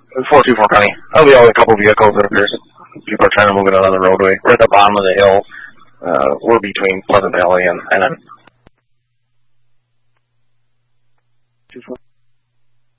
424 County. There'll be only a couple vehicles. It appears people are trying to move it out on the roadway. We're at the bottom of the hill. We're between Pleasant Valley and